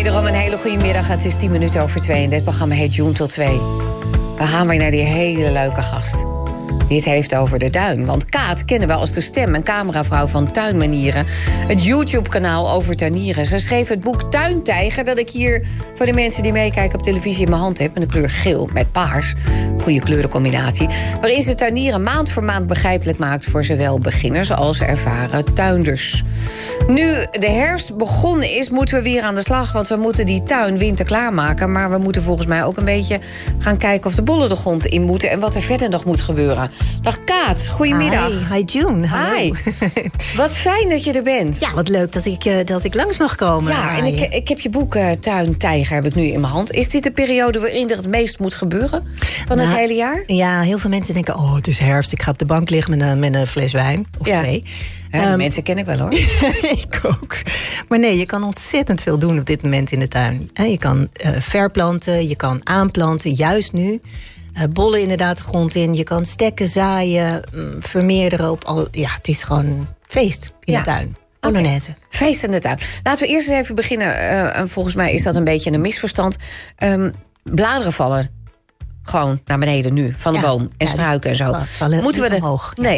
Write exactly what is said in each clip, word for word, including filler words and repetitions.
Wederom een hele goede middag. Het is tien minuten over twee en dit programma heet June tot twee. We gaan weer naar die hele leuke gast. Die het heeft over de tuin. Want Kaat kennen we als de stem en cameravrouw van Tuinmanieren. Het YouTube-kanaal over tuinieren. Ze schreef het boek Tuintijger, dat ik hier voor de mensen die meekijken op televisie in mijn hand heb. Met een kleur geel met paars. Goede kleurencombinatie. Waarin ze tuinieren maand voor maand begrijpelijk maakt voor zowel beginners als ervaren tuinders. Nu de herfst begonnen is, moeten we weer aan de slag. Want we moeten die tuin winter klaarmaken. Maar we moeten volgens mij ook een beetje gaan kijken of de bollen de grond in moeten. En wat er verder nog moet gebeuren. Dag Kaat, goedemiddag. Hi, hi June. Hi. Wat fijn dat je er bent. Ja, wat leuk dat ik, uh, dat ik langs mag komen. Ja, en ik, ik heb je boek uh, Tuintijger heb ik nu in mijn hand. Is dit de periode waarin er het meest moet gebeuren van nou, het hele jaar? Ja, heel veel mensen denken, oh, het is herfst. Ik ga op de bank liggen met een, met een fles wijn. Of ja. twee. Ja, um, mensen ken ik wel, hoor. Ik ook. Maar nee, je kan ontzettend veel doen op dit moment in de tuin. Je kan uh, verplanten, je kan aanplanten, juist nu. Uh, bollen inderdaad de grond in. Je kan stekken, zaaien, um, vermeerderen op al. Ja, het is gewoon feest in ja. de tuin. Polonaise. Okay. Feest in de tuin. Laten we eerst eens even beginnen. Uh, volgens mij is dat een beetje een misverstand. Um, bladeren vallen gewoon naar beneden nu, van de ja, boom en ja, struiken en zo. Vallen moeten we de omhoog. Nee.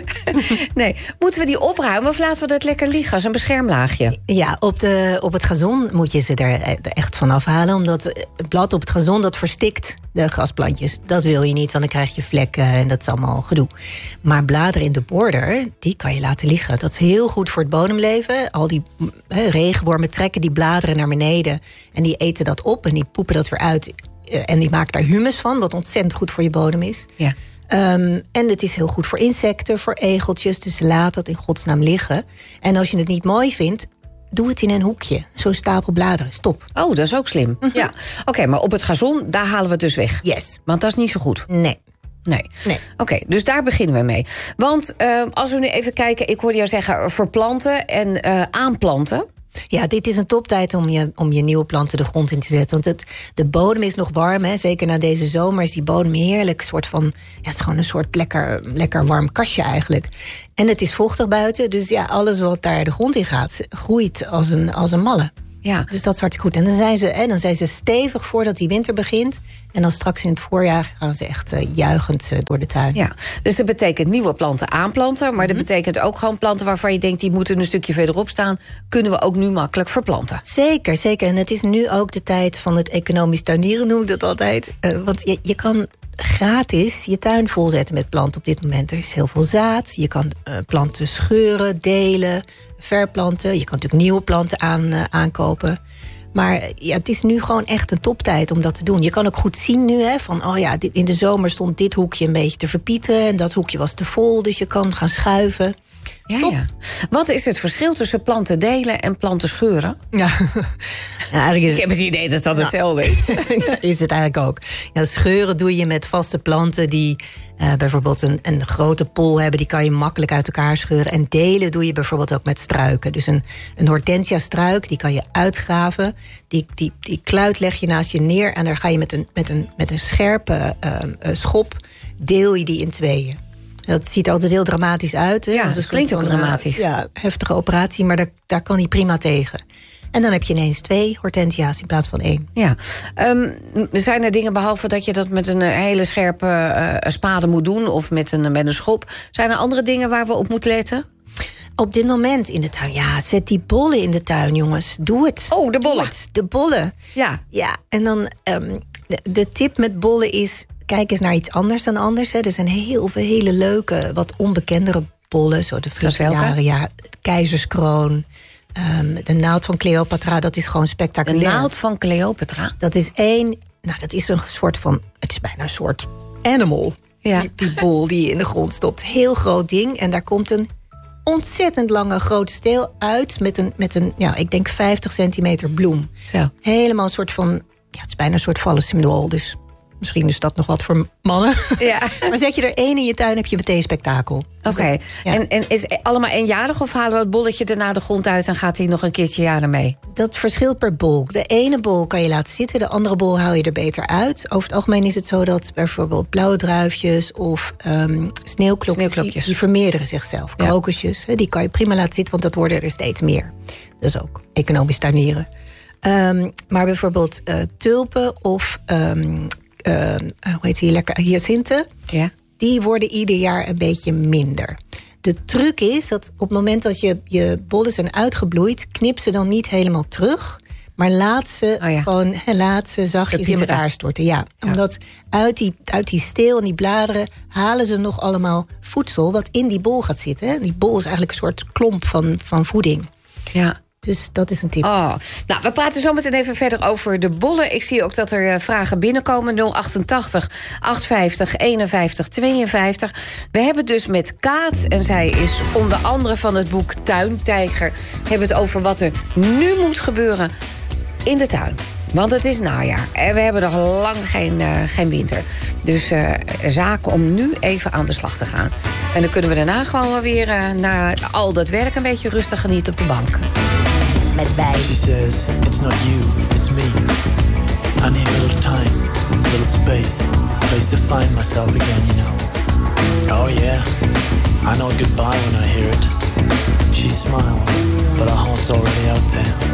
nee. Moeten we die opruimen of laten we dat lekker liggen als een beschermlaagje? Ja, op, de, op het gazon moet je ze er echt van afhalen. Omdat het blad op het gazon, dat verstikt de grasplantjes. Dat wil je niet, want dan krijg je vlekken en dat is allemaal gedoe. Maar bladeren in de border, die kan je laten liggen. Dat is heel goed voor het bodemleven. Al die he, regenwormen trekken die bladeren naar beneden en die eten dat op en die poepen dat weer uit. En die maken daar humus van, wat ontzettend goed voor je bodem is. Ja. Um, en het is heel goed voor insecten, voor egeltjes. Dus laat dat in godsnaam liggen. En als je het niet mooi vindt, doe het in een hoekje. Zo'n stapel bladeren, stop. Oh, dat is ook slim. Mm-hmm. Ja. Oké, okay, maar op het gazon, daar halen we het dus weg. Yes. Want dat is niet zo goed. Nee. Nee. nee. Oké, okay, dus daar beginnen we mee. Want uh, als we nu even kijken, ik hoorde jou zeggen verplanten en uh, aanplanten. Ja, dit is een toptijd om je, om je nieuwe planten de grond in te zetten. Want het, de bodem is nog warm, hè. Zeker na deze zomer is die bodem heerlijk. Soort van, ja, het is gewoon een soort lekker, lekker warm kastje eigenlijk. En het is vochtig buiten, dus ja, alles wat daar de grond in gaat groeit als een, als een malle. Ja. Dus dat is hartstikke goed. En dan zijn ze, hè, dan zijn ze stevig voordat die winter begint. En dan straks in het voorjaar gaan ze echt uh, juichend uh, door de tuin. Ja, dus dat betekent nieuwe planten aanplanten. Maar mm-hmm. dat betekent ook gewoon planten waarvan je denkt, die moeten een stukje verderop staan. Kunnen we ook nu makkelijk verplanten. Zeker, zeker. En het is nu ook de tijd van het economisch tuinieren, noem ik dat altijd. Uh, want je, je kan gratis je tuin volzetten met planten op dit moment. Er is heel veel zaad. Je kan uh, planten scheuren, delen, verplanten. Je kan natuurlijk nieuwe planten aan, uh, aankopen. Maar ja, het is nu gewoon echt een toptijd om dat te doen. Je kan ook goed zien nu, hè, van oh ja, dit, in de zomer stond dit hoekje een beetje te verpieteren en dat hoekje was te vol, dus je kan gaan schuiven. Ja, ja. Wat is het verschil tussen planten delen en planten scheuren? Ja. Ja, is... Ik heb het idee dat dat hetzelfde is. Ja, is het eigenlijk ook. Ja, scheuren doe je met vaste planten die uh, bijvoorbeeld een, een grote pol hebben. Die kan je makkelijk uit elkaar scheuren. En delen doe je bijvoorbeeld ook met struiken. Dus een, een hortensia-struik, die kan je uitgraven. Die, die, die kluit leg je naast je neer en daar ga je met een, met een, met een scherpe uh, uh, schop, deel je die in tweeën. Dat ziet er altijd heel dramatisch uit. Hè? Ja, dat klinkt ook dramatisch. Ja, heftige operatie, maar daar, daar kan hij prima tegen. En dan heb je ineens twee hortensia's in plaats van één. Ja. Um, zijn er dingen, behalve dat je dat met een hele scherpe uh, spade moet doen, of met een, met een schop, zijn er andere dingen waar we op moeten letten? Op dit moment in de tuin, ja, zet die bollen in de tuin, jongens. Doe het. Oh, de bollen. De bollen. Ja. Ja, en dan um, de, de tip met bollen is, kijk eens naar iets anders dan anders. Hè. Er zijn heel veel hele leuke, wat onbekendere bollen. Zo de vliegjaren, ja, keizerskroon. Um, de naald van Cleopatra, dat is gewoon spectaculair. De naald van Cleopatra? Dat is één, nou dat is een soort van, het is bijna een soort animal. Ja. Die, die bol die je in de grond stopt. Heel groot ding en daar komt een ontzettend lange grote steel uit met een, met een ja, ik denk vijftig centimeter bloem. Zo. Helemaal een soort van, ja, het is bijna een soort vallensymbool, dus misschien is dat nog wat voor mannen. Ja. Maar zet je er één in je tuin, heb je meteen spektakel. Oké. Okay. Ja. En, en is het allemaal eenjarig of halen we het bolletje erna de grond uit en gaat hij nog een keertje jaren mee? Dat verschilt per bol. De ene bol kan je laten zitten, de andere bol haal je er beter uit. Over het algemeen is het zo dat bijvoorbeeld blauwe druifjes of um, sneeuwklokjes, sneeuwklokjes. Die, die vermeerderen zichzelf. Ja. Krokusjes, die kan je prima laten zitten, want dat worden er steeds meer. Dat is ook economisch tuinieren. Um, maar bijvoorbeeld uh, tulpen of um, uh, hoe heet die lekker hyacinten, ja. die worden ieder jaar een beetje minder. De truc is dat op het moment dat je, je bollen zijn uitgebloeid, knip ze dan niet helemaal terug, maar laat ze oh ja. gewoon laat ze zachtjes in elkaar storten. Ja, ja. Omdat uit die, uit die steel en die bladeren halen ze nog allemaal voedsel wat in die bol gaat zitten. Hè? Die bol is eigenlijk een soort klomp van, van voeding. Ja. Dus dat is een tip. Oh. Nou, we praten zo meteen even verder over de bollen. Ik zie ook dat er uh, vragen binnenkomen. nul achtentachtig achthonderdvijftig eenenvijftig tweeënvijftig. We hebben dus met Kaat, en zij is onder andere van het boek Tuintijger, hebben het over wat er nu moet gebeuren in de tuin. Want het is najaar en we hebben nog lang geen, uh, geen winter. Dus uh, zaken om nu even aan de slag te gaan. En dan kunnen we daarna gewoon wel weer uh, na al dat werk een beetje rustig genieten op de bank. Met wij. She says, it's not you, it's me. I need a little time, a little space. A place to find myself again, you know. Oh yeah, I know goodbye when I hear it. She smiles, but her heart's already out there.